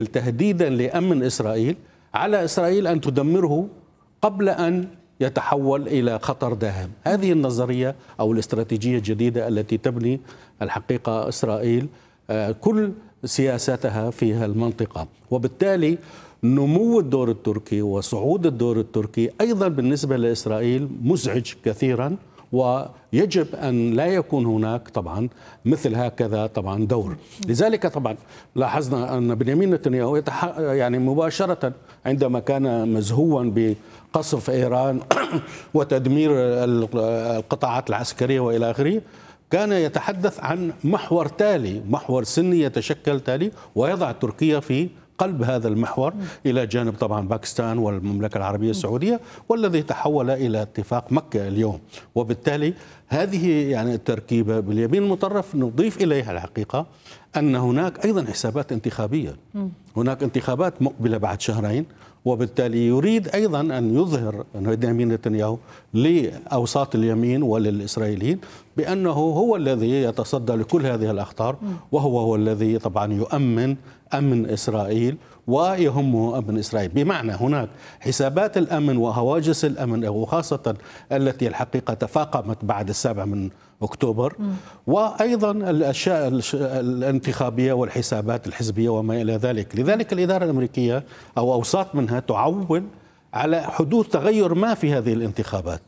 تهديدا لأمن إسرائيل، على إسرائيل أن تدمره قبل أن يتحول إلى خطر داهم. هذه النظرية أو الاستراتيجية الجديدة التي تبني الحقيقة إسرائيل كل سياساتها في المنطقة، وبالتالي نمو الدور التركي وصعود الدور التركي أيضا بالنسبة لإسرائيل مزعج كثيرا، ويجب أن لا يكون هناك طبعا مثل هكذا طبعا دور. لذلك طبعا لاحظنا أن بنيامين نتنياهو يعني مباشرة عندما كان مزهوا بقصف إيران وتدمير القطاعات العسكرية وإلى آخره، كان يتحدث عن محور تالي، محور سني يتشكل تالي، ويضع تركيا في قلب هذا المحور إلى جانب طبعا باكستان والمملكة العربية السعودية، والذي تحول إلى اتفاق مكة اليوم. وبالتالي هذه يعني التركيبة باليمين المطرف نضيف إليها الحقيقة أن هناك أيضا حسابات انتخابية، هناك انتخابات مقبلة بعد شهرين، وبالتالي يريد أيضا أن يظهر بنيامين نتنياهو لأوساط اليمين وللإسرائيليين بأنه هو الذي يتصدى لكل هذه الأخطار، وهو الذي طبعا يؤمن أمن إسرائيل ويهمه أمن إسرائيل. بمعنى هناك حسابات الأمن وهواجس الأمن، وخاصة التي الحقيقة تفاقمت بعد 7 أكتوبر، وأيضا الأشياء الانتخابية والحسابات الحزبية وما إلى ذلك. لذلك الإدارة الأمريكية أو أوساط منها تعول على حدوث تغير ما في هذه الانتخابات،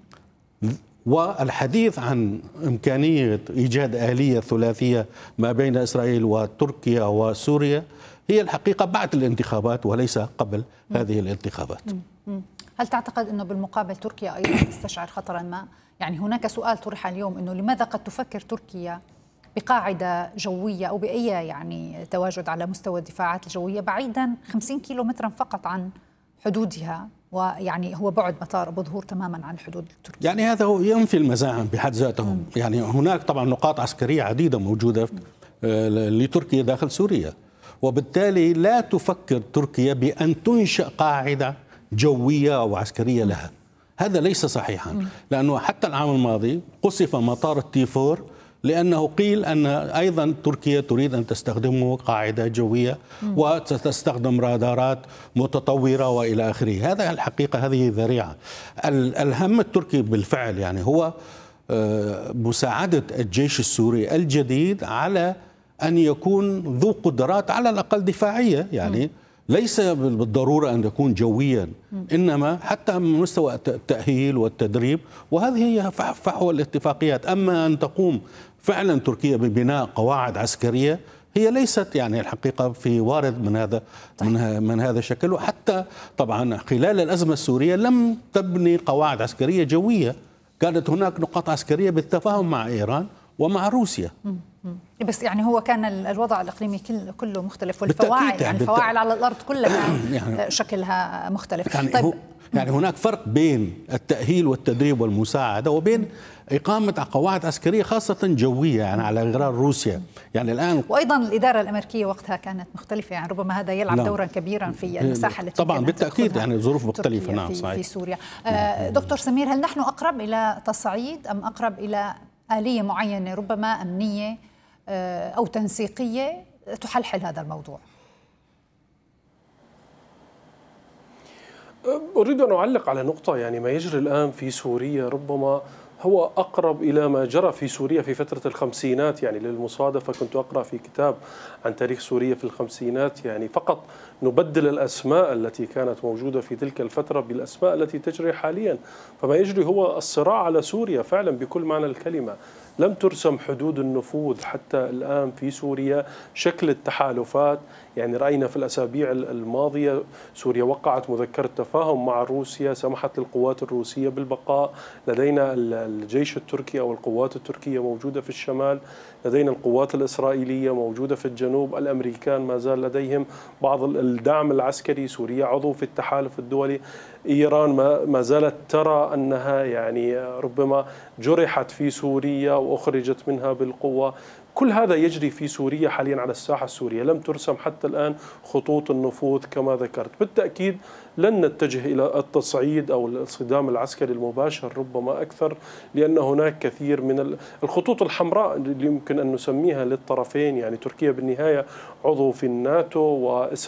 والحديث عن إمكانية إيجاد آلية ثلاثية ما بين إسرائيل وتركيا وسوريا هي الحقيقة بعد الانتخابات وليس قبل هذه الانتخابات. هل تعتقد أنه بالمقابل تركيا أيضا تستشعر خطرا ما؟ يعني هناك سؤال طرح اليوم أنه لماذا قد تفكر تركيا بقاعدة جوية أو بأي يعني تواجد على مستوى الدفاعات الجوية بعيدا 50 كيلومترا فقط عن حدودها، ويعني هو بعد مطار أبو ظهور تماما عن الحدود التركية؟ يعني هذا هو ينفي المزاعم بحد ذاته. يعني هناك طبعا نقاط عسكرية عديدة موجودة لتركيا داخل سوريا، وبالتالي لا تفكر تركيا بأن تنشأ قاعدة جوية أو عسكرية لها. هذا ليس صحيحا، لأنه حتى العام الماضي قصف مطار التيفور لأنه قيل أن أيضا تركيا تريد أن تستخدمه قاعدة جوية وتستخدم رادارات متطورة وإلى آخره. هذا الحقيقة هذه ذريعة. الهم التركي بالفعل يعني هو مساعدة الجيش السوري الجديد على أن يكون ذو قدرات على الأقل دفاعية، يعني ليس بالضرورة أن يكون جويا، إنما حتى من مستوى التأهيل والتدريب، وهذه هي فحوى الاتفاقيات. أما أن تقوم فعلا تركيا ببناء قواعد عسكرية هي ليست يعني الحقيقة في وارد من هذا الشكل. وحتى طبعا خلال الأزمة السورية لم تبني قواعد عسكرية جوية، كانت هناك نقاط عسكرية بالتفاهم مع إيران ومع روسيا. بس يعني هو كان الوضع الإقليمي كله مختلف، والفواعل يعني الفواعل على الأرض كلها يعني شكلها مختلف. يعني طيب يعني هناك فرق بين التأهيل والتدريب والمساعدة وبين إقامة قواعد عسكرية خاصة جوية يعني على غرار روسيا. يعني الآن وأيضا الإدارة الأمريكية وقتها كانت مختلفة، يعني ربما هذا يلعب دورا كبيرا في المساحة التي طبعا بالتأكيد يعني ظروف مختلفة. نعم صحيح. في سوريا. دكتور سمير، هل نحن أقرب إلى تصعيد أم أقرب إلى آلية معينة ربما أمنية أو تنسيقية تحلحل هذا الموضوع؟ أريد أن أعلق على نقطة. يعني ما يجري الآن في سوريا ربما هو أقرب إلى ما جرى في سوريا في فترة الخمسينات. يعني للمصادفة كنت أقرأ في كتاب عن تاريخ سوريا في الخمسينات، يعني فقط نبدل الأسماء التي كانت موجودة في تلك الفترة بالأسماء التي تجري حاليا. فما يجري هو الصراع على سوريا فعلا بكل معنى الكلمة. لم ترسم حدود النفوذ حتى الآن في سوريا، شكل التحالفات. يعني رأينا في الأسابيع الماضية سوريا وقعت مذكرة تفاهم مع روسيا سمحت للقوات الروسية بالبقاء. لدينا الجيش التركي أو القوات التركية موجودة في الشمال، لدينا القوات الإسرائيلية موجودة في الجنوب، الأمريكان ما زال لديهم بعض الدعم العسكري، سوريا عضو في التحالف الدولي، إيران ما زالت ترى أنها يعني ربما جرحت في سوريا وأخرجت منها بالقوة. كل هذا يجري في سوريا حاليا على الساحة السورية، لم ترسم حتى الآن خطوط النفوذ كما ذكرت. بالتأكيد لن نتجه إلى التصعيد أو الصدام العسكري المباشر، ربما أكثر، لأن هناك كثير من الخطوط الحمراء اللي يمكن أن نسميها للطرفين. يعني تركيا بالنهاية عضو في الناتو،